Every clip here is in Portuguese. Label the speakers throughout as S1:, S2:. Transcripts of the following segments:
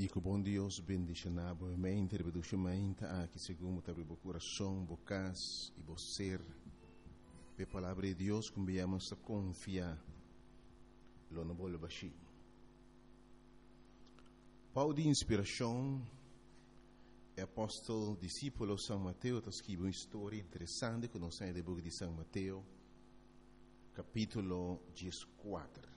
S1: E que o bom Deus bendiga a mente, aqui segundo o coração, bocas e você. A palavra de Deus que enviamos a confiar. Lo não vou baixar. Paulo de inspiração, é apóstolo, discípulo de São Mateus, está escrevendo uma história interessante que nós temos no livro de São Mateus, capítulo 14.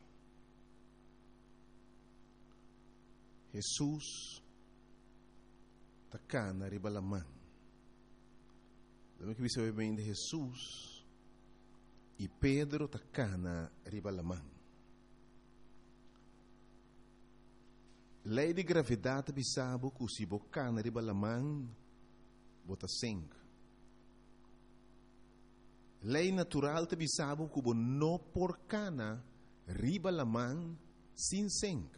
S1: Jesus está cá na ribalamã. Lembra que você bem de Jesus e Pedro está cá na ribalamã. Lei de gravidade bisabo que se boca na ribalamã bota sangue. Lei natural te bisabo que não por cana ribalamã sem sangue.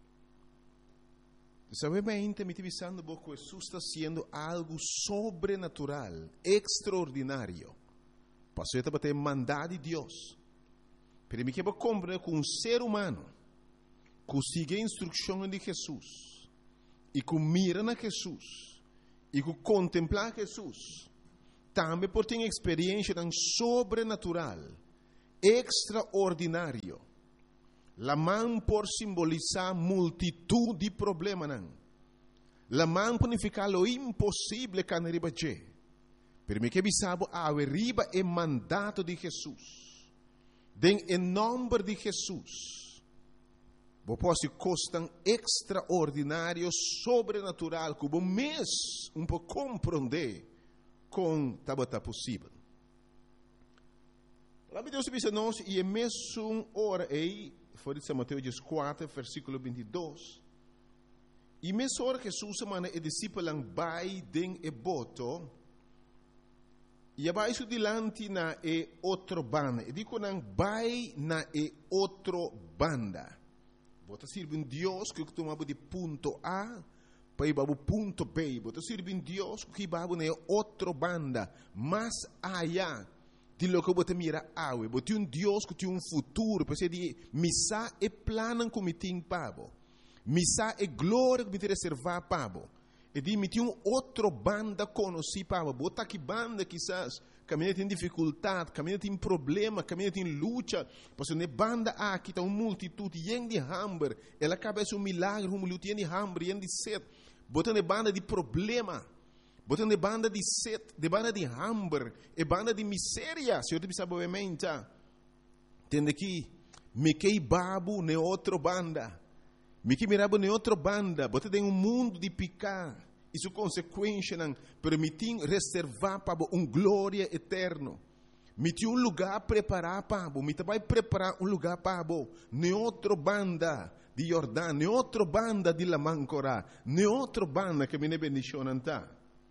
S1: Sabemente me divisando que Jesus está sendo algo sobrenatural, extraordinário. Passou a ter mandado de Deus. Pero me quero compreender que um ser humano que siga a instrução de Jesus e que mira na Jesus e que contempla Jesus, também por ter experiência tão sobrenatural, extraordinário. La mão por simbolizar multitud de problemas. La mão por significar o impossível que não arriba a Pero me que bisabo a arriba é mandato de Jesus. Em nome de Jesus. Vou posso costam extraordinário, sobrenatural, que o mês pouco compreender com tabata possível. Lá Deus diz nós e é mesmo hora aí. Foi de São Mateus 4, versículo 22. E mesmo hora que Jesus manda e discípulo vai den e boto, e abaixo dilante na e outro banda. E digo não vai na e outro banda. Bota sirve Deus que tomava de ponto A para ir para o ponto B. Bota sirve Deus que vai na outro banda, mais allá. De lo que você mira awe, você tem Deus que tem futuro, porque de missa e plano que me tem pabo, missa e glória que me tem reservar pabo, e de me tem outro banda conhecido pabo, bota que banda quizás caminha tem dificuldade, caminha tem problema, caminha tem luta, porque ne banda aqui está uma multitud de hambre, ela cabeça milagre, luta de hambre, de sede, bota ne banda de problema. Botando de banda de sede, de banda de hambre, e banda de miséria. Se eu te pensava obviamente, tende aqui, me que babu ne outra banda, me que mirabo ne outra banda, botando em mundo de picar, e sua consequência não permitir reservar para glória eterno. Me tinha lugar preparado para me vai preparar lugar para ne outra banda de Jordão, ne outra banda de Lamancora, ne outra banda que me ne bendicionam tá.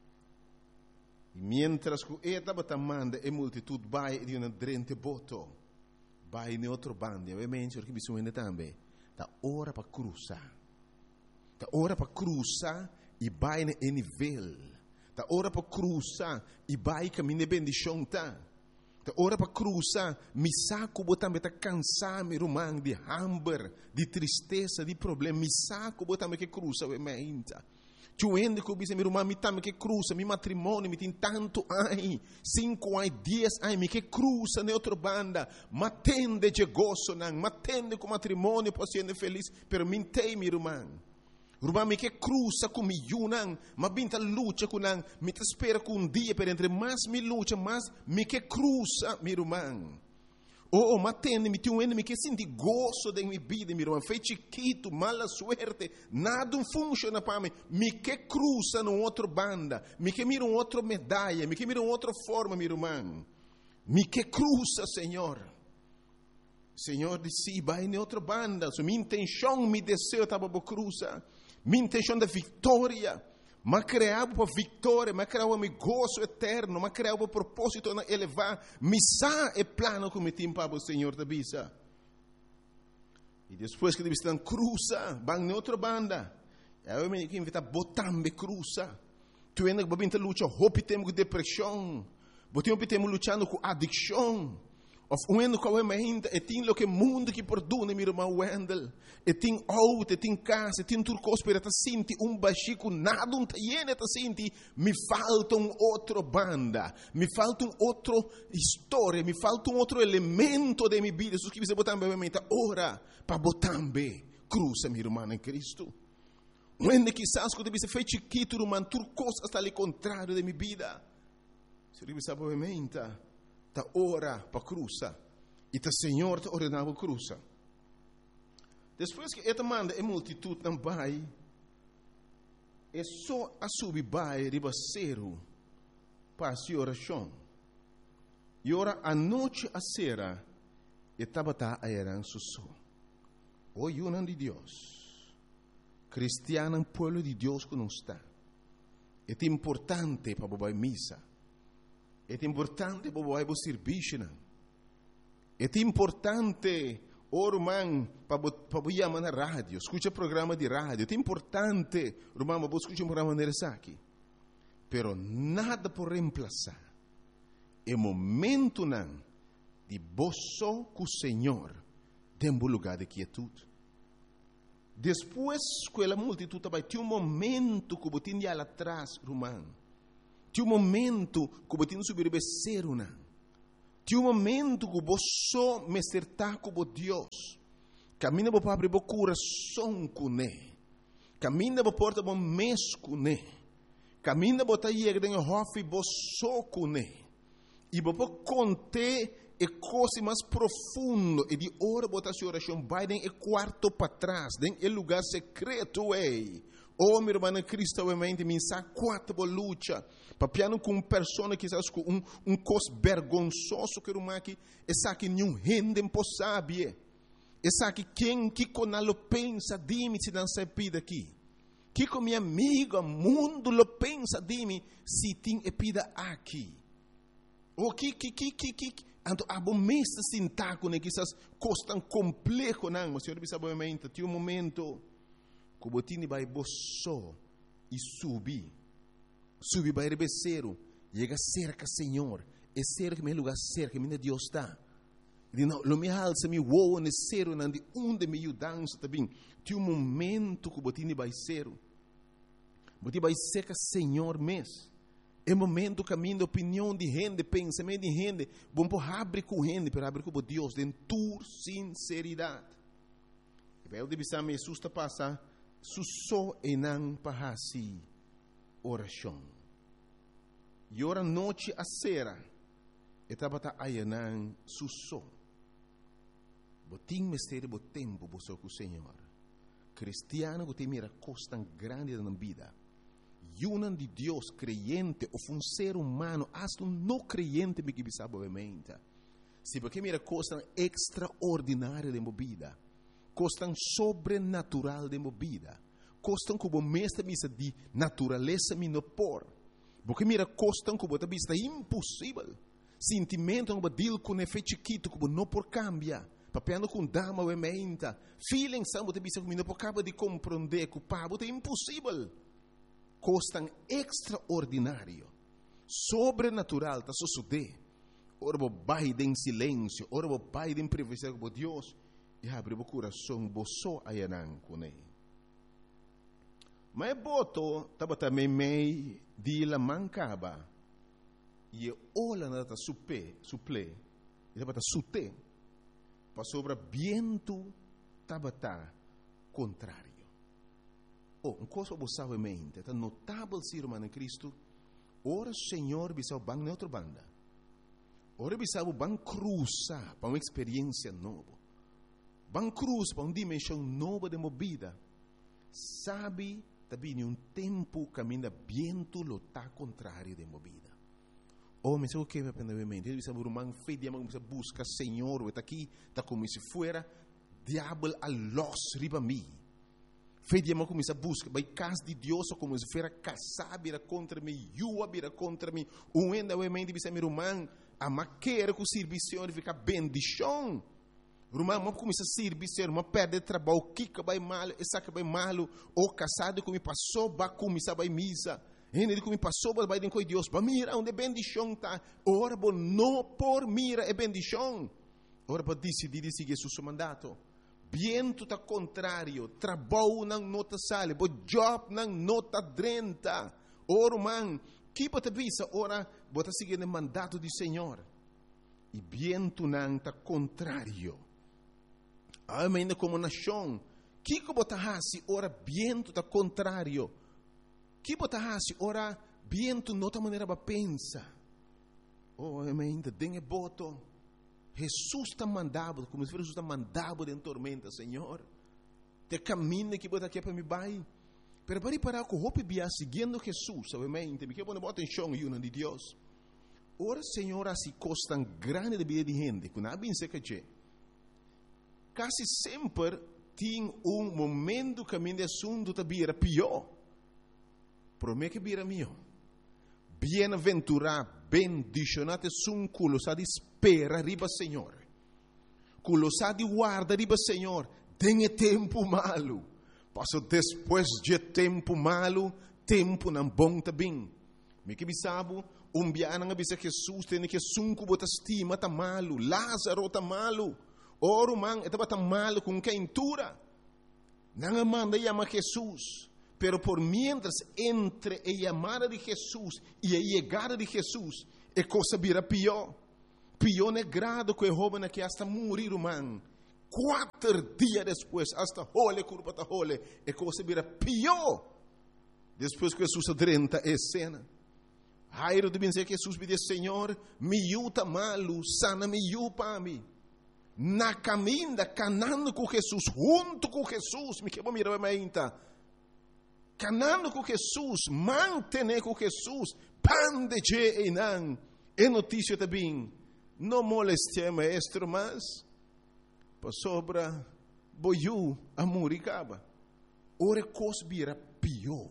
S1: Mientras que esta batamanda e multitud vai di una drente boto, vai in outro bando, ovviamente perché bisogna também, da ora para cruzar, da ora para cruzar e vai em nível, da ora para cruzar e vai caminhar bendição tá, da ora para cruzar, mi saco botambe tá cansar mi rumang de hambre, de tristeza, de problema, mi saco botambe que cruza ovviamente. Tuende que eu meu irmão me tame que cruza, meu matrimônio me tem tanto ai, 5 ai, 10 ai, me que cruza na outra banda, matende de gozo não, matende com matrimônio para ser feliz, pero mintei meu irmão. Irmão me que cruza com meu não, mas binta luta com não, me te espera com dia, pero entre mais me luta, mais me que cruza meu irmão. Oh, matende, me tem me que senti gozo da minha vida, meu irmão. Foi chiquito, mala suerte, nada funciona para mim. Me que cruza no outro banda, me que mira outra medalha, me que mira outra forma, meu irmão. Me que cruza, Senhor. Senhor disse, vai em outra banda. So, minha intenção, meu desejo estava para cruzar. Minha intenção da vitória. Mas criava para vitória, mas criava para gozo eterno, mas criava para propósito de elevar. Missa é plano que me tem para o Senhor da Bisa. E depois que eles estão cruza, vão em outra banda. Eu me invito a botar me cruza. Tu ainda vai vir lutar, hope temos com depressão, temos lutando com adicção, Of uendo com a mente, e tem lo que mundo que perdona, meu irmão Wendel. E tem auto, e tem casa, e tem turcos para te sentir baxico, nada um tiene te sentir. Me falta outra banda, me falta outra história, me falta outro elemento de minha vida. Isso que você botar na mente, ora, para botar bem, cruza, meu irmão em Cristo. Uendo quizás quando você fez chiquito, irmão, turcos hasta ali contrário de minha vida. Se você sabe a mente, ta ora para cruza e ta Senhor te ordenava cruza. Depois que ele manda a multitud não vai, é só a subir vai ribaceiro para a oração. E ora a noite a sera e tabata a eran susso. O yunan de Deus, cristiano pueblo de Deus que não está. É importante para bobar missa. É importante para o serviço. É importante, irmão, para chamar na rádio. Escuta programa de rádio. É importante, irmão, para escutar um programa de aqui. Pero nada por reemplazar. É momento não de boço com o Senhor dentro do lugar de quietude. Depois que a multitud vai ter momento que você tinha lá atrás, irmão. Tinha momento que você não subir becerro, não. Tinha momento que você me acertar com Deus. Caminha para abrir o coração com Ele. Caminha para porta o mês com Ele. Caminha para ir em hofe você com Ele. E para contar a coisa mais profunda e de hora botar sua oração vai em quarto para trás, em lugar secreto é. Oh, meu irmão Cristo, obviamente, me sabe quatro luta. Papiano com pessoa que sabe com cos vergonzoso que irmão aqui, essa que nenhum rende impossível. Essa que quem que conalo pensa de mim se não se pida aqui. Que com minha amiga mundo lo pensa de mim se tem pida aqui. O que Anto abomesta sintaco ne quizás costan complejo não, mas senhor bisa obviamente, tinha momento que botini vai bosso e subir vai rebeceiro, chega cerca Senhor, é cerca meu lugar cerca, minha Deus está. E não, lo me alça me woa ne cero não de onde me dança também. Tinha momento que botini vai ser, botini vai cerca Senhor mesmo. É momento caminho de opinião de gente, pensamento de gente. Bom por abrir com gente, para abrir com Deus, de tua sinceridade. E para eu divisar me susta passar, sussó e não para assim oração. E ora noite a sera, e tabata ayanan sussó. Botim mistério bo tempo bo com o Senhor. Cristiano que tem mira costa grande na vida. Yunan de Deus creyente ou ser humano, hasta não creyente me que sabe obviamente. Se porque mira coisa extraordinária de movida, coisa sobrenatural de movida, coisa como mestre misa de natureza me no por, porque mira coisa como a vista impossível, sentimento como deal com efeito chiquito como não por cambia. Papiando com dama obviamente, feeling são a vista como não por cabo de compreender que o pabo é impossível. Coisa extraordinário, sobrenatural, está sucedendo. Ora, vou baixar em silêncio, ora, vou baixar em privacidade com Deus, e abre o coração, vou só ayanan com Ele. Mas boto, estava também meio de la mancaba, e olha nada suple, e estava sute, para sobre viento, estava contrário. Uma coisa que você sabe em mente, é notável ser humano em Cristo. Ora, Senhor, bisau bang na outra banda. Ora, bisau bang cruza para uma experiência nova. Bang cruza para uma dimensão nova de movida. Sabe, também um tempo caminha viento lo tá contrário de movida. Oh, mas o que vai aprender em mente? Ele bisau rumang fe dia mag busca Senhor, está aqui, está como se fuera diabo a los riba mi. Fei dia mal começa a busca, vai casa de Deus ou como se fera casar vira contra mim, yua vira contra mim, ainda o emende bisa meu irmão, a maquera com o serviço fica bendição. Irmão, mas começa a serviço, mas perde trabalho, kika vai mal, essa que vai mal, ou casado como passou, vai começar vai misa. Ele diz que me passou para baixo de Deus. Para mira onde bendição está. Ora, não por mira é bendição. Ora, para decidir seguir seu mandato. Viento está contrário. Trabalho não nota sale. Bo job não nota 30. Ora, man. Que pode visa. Ora, bota seguir o mandato do Senhor. E viento não está contrário. Ainda como nação. Que bota hasi. Ora, viento está contrário. Que bota hasi, ora, viento nota maneira para pensa. Oh, ainda tem boto. Jesus está mandado, como se Jesus está mandado em tormenta, Senhor. Te caminho que bota aqui para me vai. Pero para que o hope bia seguindo Jesus, obviamente, me quer poner atenção e uma de Deus. Ora, Senhor, assim costa grande de vida de gente, que não bem se que quase sempre tem momento que a minha assunto está bem pior. Promete que vira mio. Bienaventurado, bendicionate sun culo sa di spera riba Senhor. Culo sa di guarda riba Senhor. Tenha tempo malo. Passo depois de tempo malo, tempo não bom também. Me que bisabo, biana nga bisa Jesus tem que sunco bota estima tá malo, Lázaro tá malo. Oro man etaba tá malo com quentura. Não manda chama Jesus. Pero por mientras entre a llamada de Jesús y a llegada de Jesús, es cosa vira pior. Pior negrado que el joven que hasta morir, man. 4 días después, hasta jole, curva ta jole, es cosa vira pior. Después que Jesús adrenta a escena. Jairo de dizer que Jesús me diz, Senhor, me yuta malo, sana me yu para mim. Na caminda, canando com Jesus, junto com Jesus, me quebra mirar a minha. Canando com Jesus, mantener com Jesus, pan de je e não. É notícia também. Não moleste maestro, mas para sobra boiu a muricaba. Ora cosbira pior,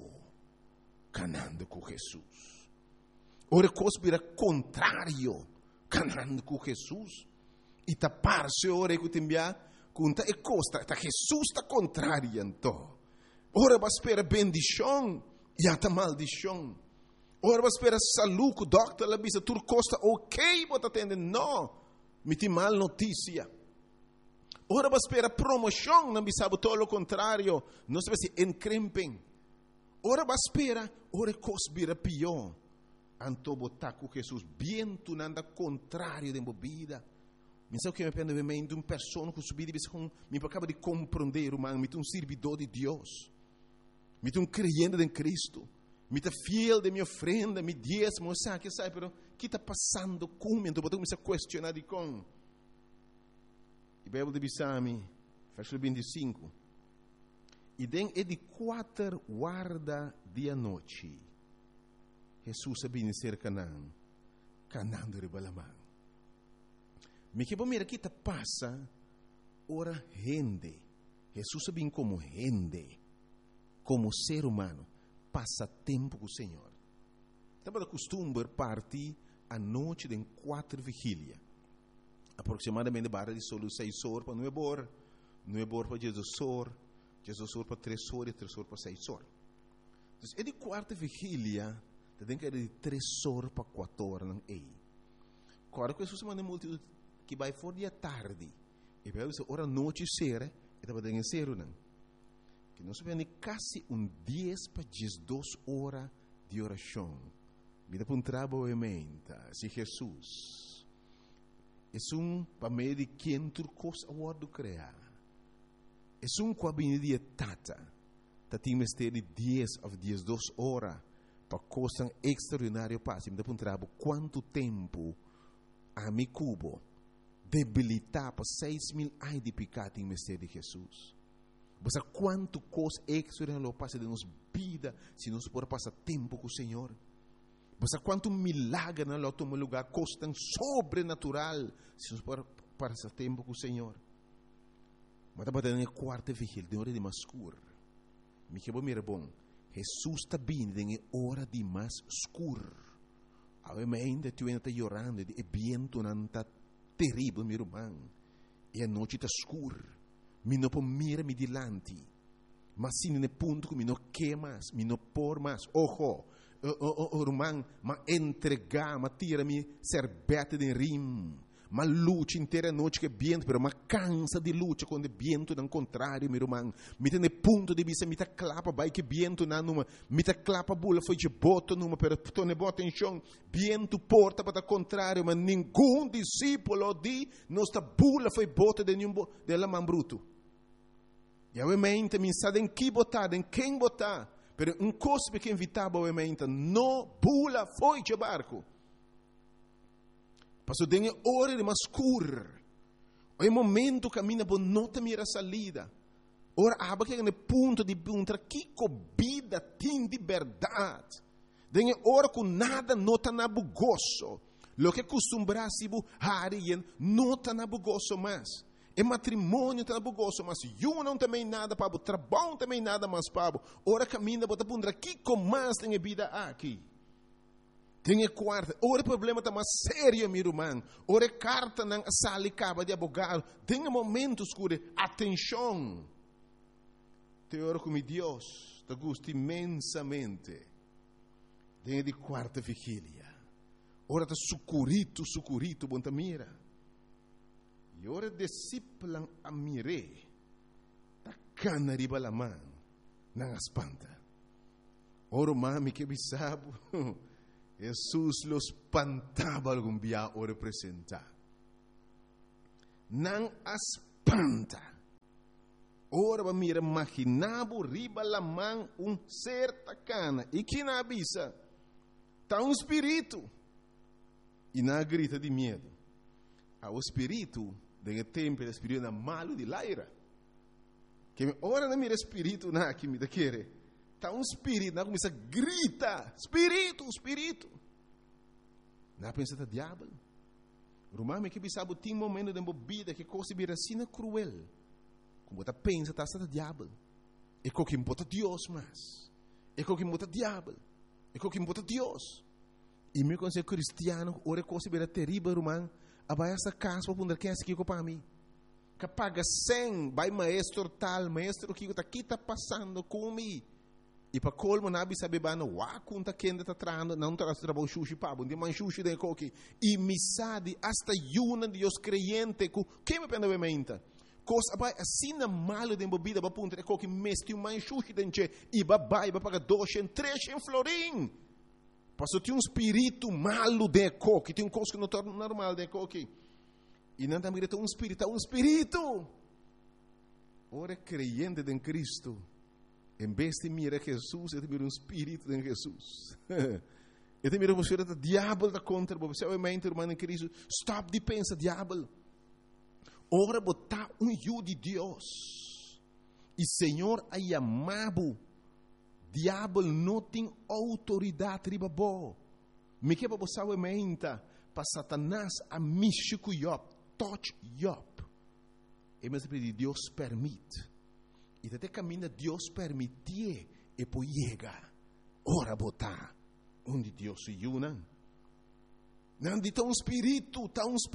S1: canando com Jesus. Ora cosbira contrário, canando com Jesus. E tapar-se ora que timbia, conta e costa, tá Jesus está contrário então. Ora vai esperar bendição e até maldição. Ora vai esperar saúde, o doctor lá bisa tur costa ok, bota atender, não, me tem mal notícia. Ora vai esperar promoção, não bisa todo o contrário, não se vai se encrempem. Ora vai esperar, ora cosbira pior. Anto botar com Jesus, bem tu nanda contrário de vida. Me sabe o que me pende bem de uma pessoa que subir e me acaba de compreender, humano, me tem servidor de Deus. Me tem creyente em Cristo. Me está fiel de minha ofrenda, me diezmo, sabe, pero que está passando comigo? Então, eu me questionar de com. E a Bíblia de Bissami, versículo 25. E den é de 4 guarda de noite. Jesus sabia ser Canaã, Canaã de Balamã. Me que bom mira que está passa, ora rende. Jesus sabia como rende. Como ser humano, passa tempo com o Senhor. Estava de costume partir à noite de 4 vigílias. Aproximadamente barra de solo 6 horas para 9 horas. 9 horas para 16 horas. 16 horas para 3 horas e 3 horas para 6 horas. Então, é de 4 vigília, tem que ir de 3 horas para 4 horas. Não é? Agora, que Jesus manda multidão que vai fora de tarde. E vai dizer, hora noite será, e estava dentro de ser, não? Que nós vemos quase 10 para 12 horas de oração. Mira para um trabalho, se Jesus é para meio de quem turcos a word criar. É com a bem de tata. Tem mistério de 10 ou 12 horas para coisa extraordinária passe. Mira para um trabalho, quanto tempo a mi cubo debilitar para 6.000 anos de pecado em mistério de Jesus. Você quanto coisa extraordinária passa de nossa vida se nós podemos passar tempo com o Senhor. Você quanto milagre não toma lugar, coisa tão sobrenatural se nós podemos passar tempo com o Senhor. Mas estava dando a 4ª vigília, de hora de mais escuro. Me que bom, Jesus está vindo em hora de mais escuro. Ainda tu ainda está chorando, e vento não está terrível, meu irmão. E a noite está escura. Me não pode mirar-me dilante. Mas se no ponto que me não quer mais, me não por mais. Ojo, irmão, mas entregar, mas tira-me serbete de rim. Mas luta inteira noite que viento, mas cansa de luta quando viento não contrário, meu irmão. Me tem ponto de vista, me tá clapa, vai que viento na numa, me tá clapa bula foi de boto numa, pero tu ne bota em chão, viento porta para contrário, mas nenhum discípulo de nossa bula foi bota de nenhum dela man bruto. E obviamente me sabe em que botar, em quem botar, pero um cospe que invitava obviamente, no bula foi de barco. Passou tem hora de mascur. O momento caminha por nota mira salida. Ora aba que no ponto de punta que cobida tem de verdade. Tem hora com nada nota na bugoso. Lo que costumbrasse bu harien nota na bugoso mais. E matrimônio está na bugoso, mas eu não também nada para o trabalho também nada mais para. Ora caminha por punta que com mais tem vida aqui. Tem quarta, ora problema está mais sério, meu irmão. Ora carta não sale caba de abogado. Tem momento escuro, atenção. Te oro com Deus, te gusta imensamente. Tem de quarta vigília. Ora está sucurito, bom mira. E ora disciplan a mire. Ta cana riba la mão, não espanta. Ora mami que bisabo. Jesus los espantava algum dia o representar. Não espanta. Ora mira imaginavo riba la mão certa cana. E que na avisa? Tá espírito. E na grita de medo. O espírito, de tempo, o espírito malo de laira. Que ora na mira espírito na que me querer. Está espírito, não começa a gritar, espírito. Não pensa que diabo. Romano que sabe tem momento de bebida que coisa vira assim cruel. Como você pensa que está diabo. É o que importa Deus mais. É o que importa diabo. É o que importa Deus. E me considero cristiano, ora coisa vira terrível, romano. Abai essa casa para poder quem é aqui para mim. Que paga 100, vai maestro tal, maestro que está passando comigo. E para colmo nabi sabe bano wa kunta kenda ta trando não tra trabalho sushi pa bom de man sushi de coque e misade hasta yuna de os creyente ku que me pena menta coisa vai assim na malo de bebida ba punta de coque mesti um man sushi denche e ba paga 200 300 florim passou tem espírito malo de coque tem coisa que não torna normal de coque e não também tem espírito ora creyente em Cristo. Em vez de mirar Jesus, eu miro espírito de Jesus. Eu miro você o diabo da contra você, obviamente, irmão em Cristo. Stop de pensar diabo. Ora botar de Deus. E Senhor a chamado. Diabo não tem autoridade riba bo. Me que para você obviamente para Satanás a mexer com Job, touch Job. E mas Deus permite. E até caminha Deus permitir e poi chega. Ora botar onde Deus se une. Não de tão espírito,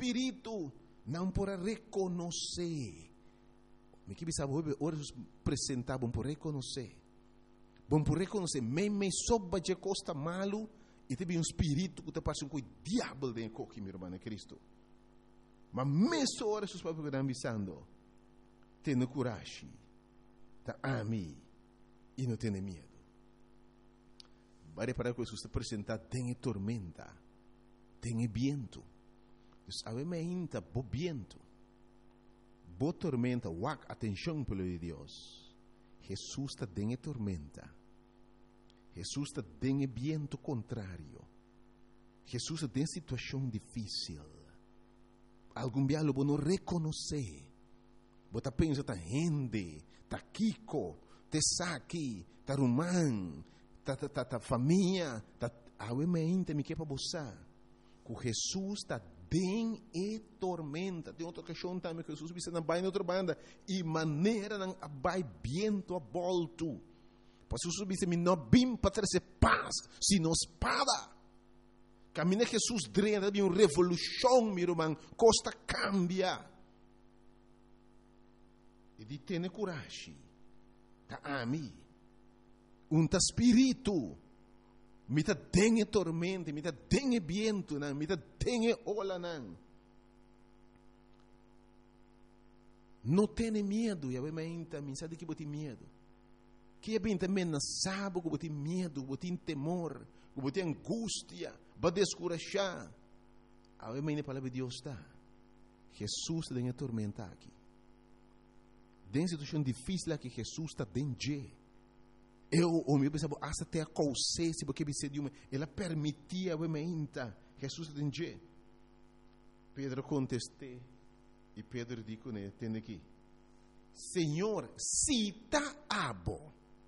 S1: não por reconhecer. Me que sabe ora apresentar bom por reconhecer. Bom por reconhecer, me soba de costa malo e teve espírito que te passa com o diabo de coque, meu irmão Cristo. Mas mesmo ora seus papos que estão avisando, tenha coragem. Tá ami e não tem medo. Vai para que Jesus te apresentar tem tormenta, tem viento. Obviamente, bo viento, bo tormenta, wak atenção pelo de Deus. Jesus está tem tormenta. Jesus está tem viento contrário. Jesus tem situação difícil. Algum dia lo não reconhecer. Você pensa tá rende. Ta Kiko, te Saki, ta Rumán, ta família, ta obviamente me quer para você. Que Jesus está bem e tormenta. Tem outra questão também que Jesus disse na baia outra banda e maneira não vai viento a volto. Pois Jesus disse me não bim para trazer paz, sino espada. Caminha Jesus drena de uma revolução, meu irmão, costa cambia. E di tene coragem. Ta ami. Unta spirito. Mita dengue tormenta, mita dengue viento, mita dengue ola. Não tenha medo, e menta, me sabe que você tem medo. Que é bem também não sabe que você tem medo, você tem temor, você tem angústia, vai descurajar. A menta palavra de Deus está. Jesus está em tormenta aqui. Tem situação difícil aqui, Jesus está dentro. O meu pensava, até a consciência, porque ela permitia a menta, Jesus está dentro. Pedro contestou. E Pedro disse, né, tem aqui, Senhor, se está abo,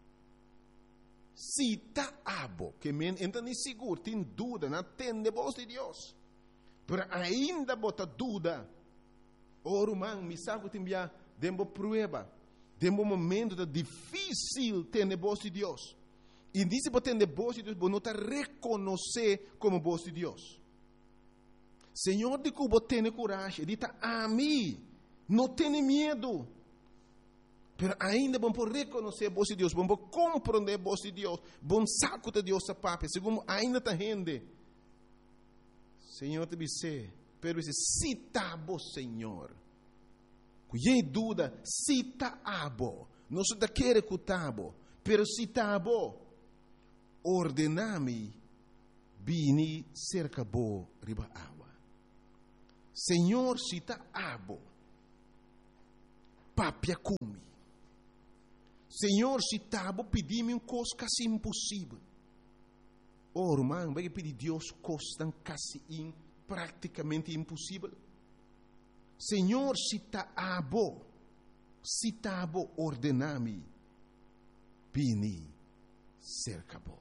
S1: que men ainda nem seguro, tem dúvida, não tem de voz de Deus, mas ainda bota dúvida, man, me sabe que tem uma prova, tem um momento difícil ter de voz de Deus, e disse que tem de voz de Deus, você não está reconhecer como voz de Deus. Senhor, de que você tem coragem, diz a mim, não tenha medo. Mas ainda vamos reconhecer a voz de Deus, vamos compreender a voz de Deus, vamos saco de Deus a papo, segundo ainda está rende. Senhor, te disse, pero disse, se está bom, Senhor. Cuidado dúvida, se está abo, não se quer que está bom, pero se está bom, ordename, vini cerca bo riba água. Senhor, se está abo, papia come. Senhor, se está abo, pedi-me coisa quase impossível. Irmão, vai pedir Deus coisa quase praticamente impossível. Senhor, se está abo, ordename, vini cerca bo.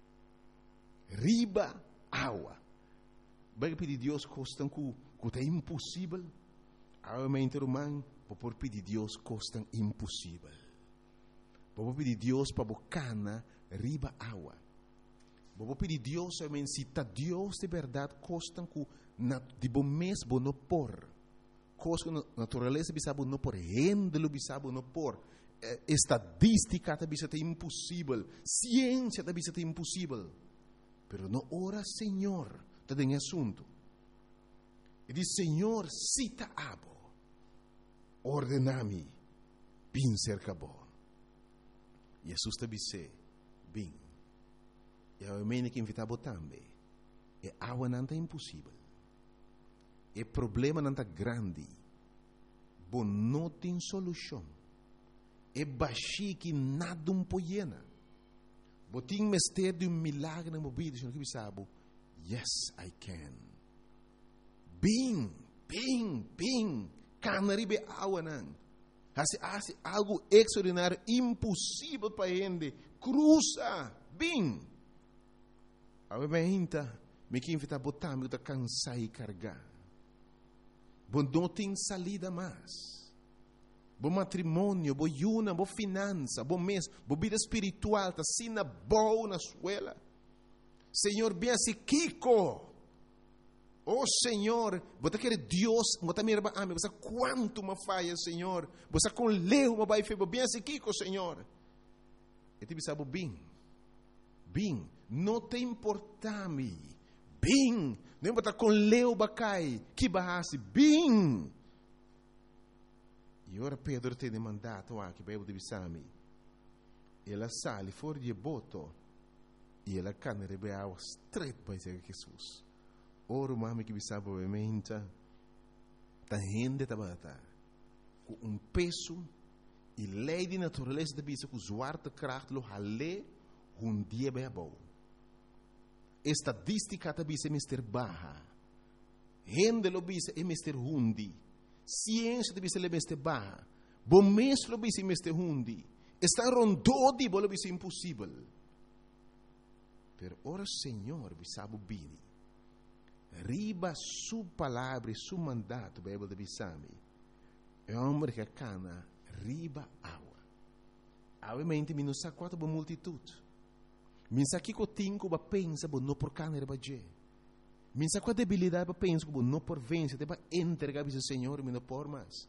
S1: Riba água. Vai pedir Deus coisa que é impossível, realmente, irmão, vou pedir Deus coisa impossível. Vou pedir Deus para bocana riba água. Vou pedir Deus, realmente, se está Deus de verdade, coisa que de bom mês não por, coisa que natureza bisabo não por, rendelo bisabo não por, estadística também é impossível, ciência também é impossível. Pero não ora, Senhor, está em assunto. E diz, Senhor, cita abo, ordenami, bin cerca bo. Jesus te disse, bin. E a mene que invitava também. E água não é impossível. E problema não é grande. Bom, não tem solução. E baixi que nada poiena. Botim mestre de milagre na mobília, Senhor, que sabe? Yes, I can. Bing, canaribe água não. Hace algo extraordinário, impossível para ele. Cruza, bing. A minha me que invita a botar, me está cansar e carregar. Bom, não tem salida mais. Bom matrimônio, bom yuna, bom finança, bom mês, bom vida espiritual, tá assim na boa na escola. Senhor, bem assim, Kiko. Oh, Senhor, você quer Deus, você me ama, você quanto me falha, Senhor. Você com leu, me vai fazer bem assim, Kiko, Senhor. E te sabe bem, não te importa-me. Bem, não importa com leu, bacai, que barrasse, bem. E ora Pedro tem demandado que vai divisar-me. Ela sale fora de boto e ela cana rebe água straight para Jesus. Ora mami que bisa obviamente ta rende tabata com peso e lei de natureza de bisa com zwarte kracht lo hale dia bem bom. Estadística de bisa mister baja. Rende lo bisa e mister hundi. Ciência de bisa le mister baja. Bom mês lo bisa mister hundi. Está rondó di bolo bisa impossível. Per ora Senhor bisabo bini. Riba su palavra, su mandato, Bíblia de Bissami. É homem que cana riba água. Obviamente, me não sabe quanto boa multitude. Me sabe que eu tenho que pensa, não por cana riba je. Me sabe qual debilidade para pensar, não por vencer, para entregar ao Senhor, me não por mais.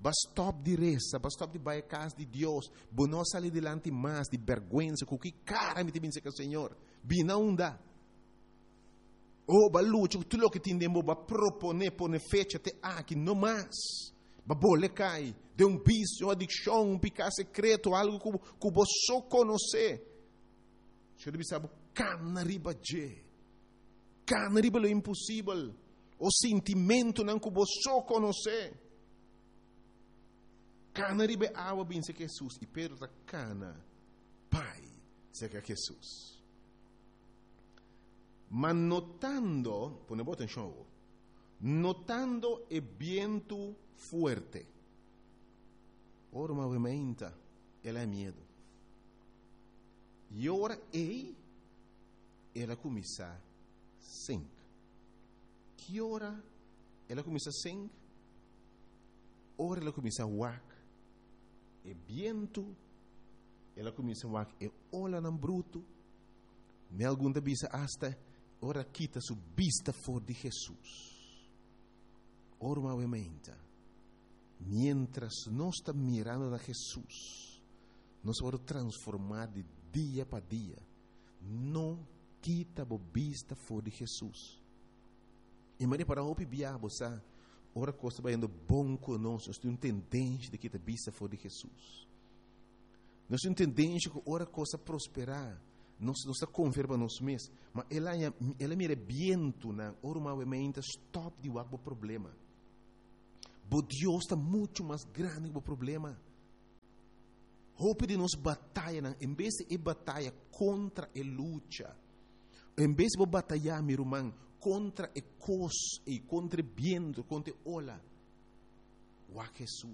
S1: stop de reza, stop de vai a casa de Deus, bo não sair delante mais de vergonha, com que cara me tem que o Senhor, bina unda. Oh, balucho, tu lo que tindemo ba propone, pone fecha te aqui, não mais. Ba bole cai, de vício, adicção, picado secreto, algo que você só conhece. Você deve saber, cana riba je. Cana riba lo impossível. O sentimento não que você só conhece. Cana riba água bem se Jesus. E Pedro está cana, Pai, se que Jesus. Mas notando, pone atenção, notando o vento forte, ora movimenta, ela é medo. E ora ela começa a sing. Que hora ela começa a sing? Ora ela começa a wak. E vento, ela começa a wak. E olha no bruto. Me alguma vez hasta ora quita su vista for de Jesus. Ora movimenta. Mientras nós estamos mirando a Jesus, nós vamos transformar de dia para dia. Não quita a vista for de Jesus. E mas para o biabo, sabe? Ora coisa vai indo bom conosco. Nós temos tendência de quitar a vista for de Jesus. Nós temos tendência que ora coisa prosperar. Nós está confirma nós mesmos, mas ela mira viento na movimenta stop de o problema. Mas Deus está muito mais grande que o problema. Hope de nós batalha, em vez de batalha contra a luta, em vez de batalhar, meu irmão, contra a coisa e contra o viento, contra a ola, o Jesus.